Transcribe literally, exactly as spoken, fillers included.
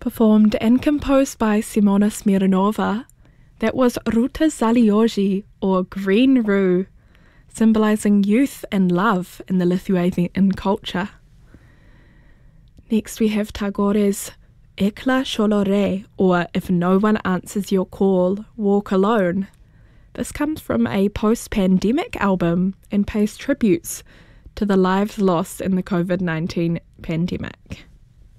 performed and composed by Simona Smirnova. That was Ruta Zalioji, or Green Rue, symbolising youth and love in the Lithuanian culture. Next we have Tagore's Ekla Sholore, or If No One Answers Your Call, Walk Alone. This comes from a post-pandemic album and pays tributes to the lives lost in the covid nineteen pandemic.